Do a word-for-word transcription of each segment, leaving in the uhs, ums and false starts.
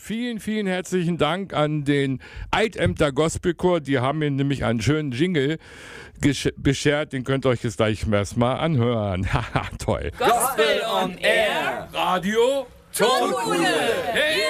vielen, vielen herzlichen Dank an den Eidämter Gospelchor. Die haben mir nämlich einen schönen Jingle gesch- beschert. Den könnt ihr euch jetzt gleich erstmal anhören. Haha, toll. Gospel on Air. Radio Tonkuhle. Hey.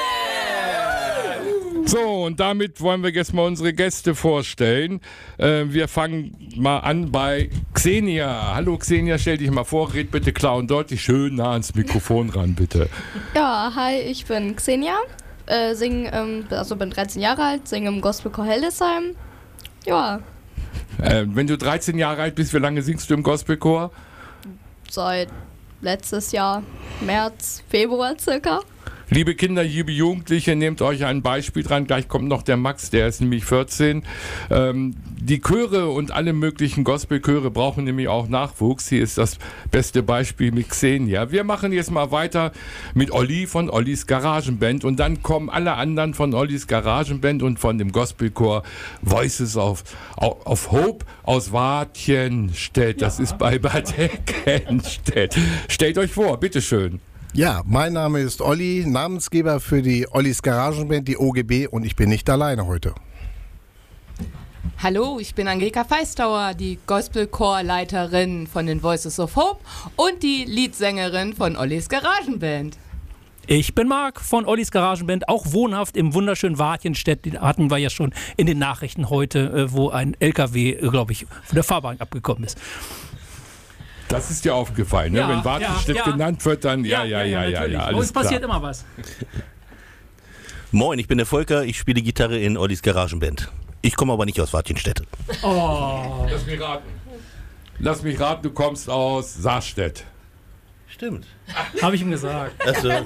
So, und damit wollen wir jetzt mal unsere Gäste vorstellen. Äh, wir fangen mal an bei Xenia. Hallo Xenia, stell dich mal vor, red bitte klar und deutlich, schön nah ans Mikrofon ran, bitte. Ja, hi, ich bin Xenia, äh, sing, ähm, also bin dreizehn Jahre alt, singe im Gospelchor Hildesheim. Ja. Äh, wenn du dreizehn Jahre alt bist, wie lange singst du im Gospelchor? Seit letztes Jahr, März, Februar circa. Liebe Kinder, liebe Jugendliche, nehmt euch ein Beispiel dran. Gleich kommt noch der Max, der ist nämlich vierzehn. Ähm, die Chöre und alle möglichen Gospelchöre brauchen nämlich auch Nachwuchs. Hier ist das beste Beispiel mit Xenia. Wir machen jetzt mal weiter mit Olli von Ollis Garagenband und dann kommen alle anderen von Ollis Garagenband und von dem Gospelchor Voices of, of Hope aus Watjenstedt. Das ja. ist bei Bad Eckenstedt. Stellt euch vor, bitteschön. Ja, mein Name ist Olli, Namensgeber für die Ollis Garagenband, die O G B, und ich bin nicht alleine heute. Hallo, ich bin Angelika Feistauer, die Gospelchorleiterin von den Voices of Hope und die Leadsängerin von Ollis Garagenband. Ich bin Marc von Ollis Garagenband, auch wohnhaft im wunderschönen Watjenstedt. Den hatten wir ja schon in den Nachrichten heute, wo ein L K W, glaube ich, von der Fahrbahn abgekommen ist. Das ist dir aufgefallen, ne? Ja, Wenn Watjenstedt ja, ja. genannt wird, dann ja, ja, ja, ja, ja, ja, alles uns passiert klar. immer was. Moin, ich bin der Volker, ich spiele Gitarre in Ollis Garagenband. Ich komme aber nicht aus Watjenstedt. Oh. Lass mich raten. Lass mich raten, du kommst aus Saarstedt. Stimmt. Habe ich ihm gesagt. Also. Ja,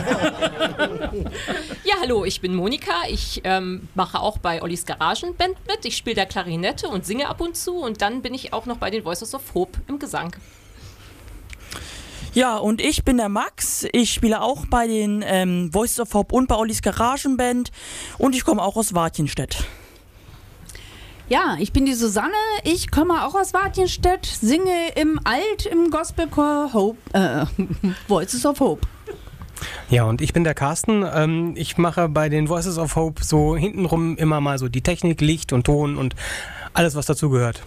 hallo, ich bin Monika. Ich ähm, mache auch bei Ollis Garagenband mit. Ich spiele da Klarinette und singe ab und zu. Und dann bin ich auch noch bei den Voices of Hope im Gesang. Ja, und ich bin der Max. Ich spiele auch bei den ähm, Voices of Hope und bei Ollis Garagenband. Und ich komme auch aus Watjenstedt. Ja, ich bin die Susanne, ich komme auch aus Watjenstedt, singe im Alt im Gospelchor Hope, äh, Voices of Hope. Ja, und ich bin der Carsten. Ähm, ich mache bei den Voices of Hope so hintenrum immer mal so die Technik, Licht und Ton und alles, was dazu gehört.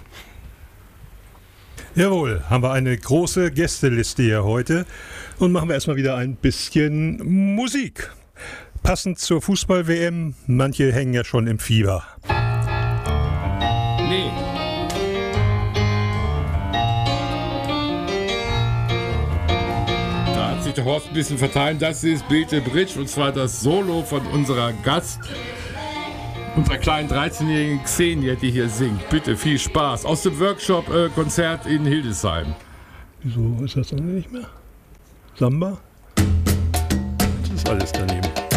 Jawohl, haben wir eine große Gästeliste hier heute und machen wir erstmal wieder ein bisschen Musik. Passend zur Fußball-W M, manche hängen ja schon im Fieber. Nee. Da hat sich der Horst ein bisschen verteilt. Das ist Beete Bridge und zwar das Solo von unserer Gast, unserer kleinen dreizehnjährigen Xenia, die hier singt. Bitte viel Spaß. Aus dem Workshop-Konzert äh, in Hildesheim. Wieso ist das dann nicht mehr? Samba? Das ist alles daneben.